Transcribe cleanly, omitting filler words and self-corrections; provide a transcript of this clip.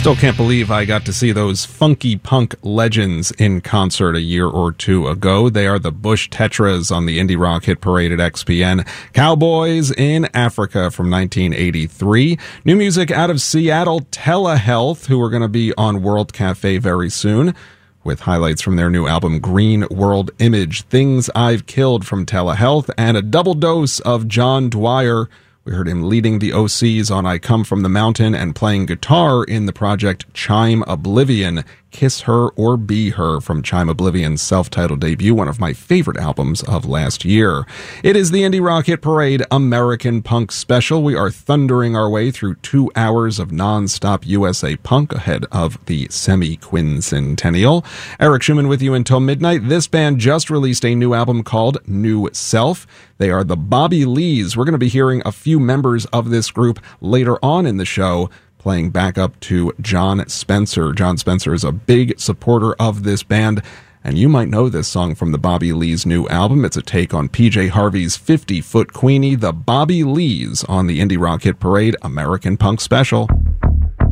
Still can't believe I got to see those funky punk legends in concert a year or two ago. They are the Bush Tetras on the Indie Rock Hit Parade at XPN. Cowboys in Africa from 1983. New music out of Seattle, Telehealth, who are going to be on World Cafe very soon, with highlights from their new album Green World Image. Things I've Killed from Telehealth, and a double dose of John Dwyer. We heard him leading the OCs on I Come From the Mountain and playing guitar in the project Chime Oblivion. Kiss Her or Be Her from Chime Oblivion's self-titled debut, one of my favorite albums of last year. It is the Indie Rock Hit Parade American Punk Special. We are thundering our way through 2 hours of non-stop USA punk ahead of the semi-quincentennial. Eric Schumann with you until midnight. This band just released a new album called New Self. They are the Bobby Lees. We're going to be hearing a few members of this group later on in the show, playing back up to John Spencer. John Spencer is a big supporter of this band, and you might know this song from the Bobby Lees' new album. It's a take on PJ Harvey's 50-Foot Queenie, the Bobby Lees on the Indie Rock Hit Parade American Punk Special.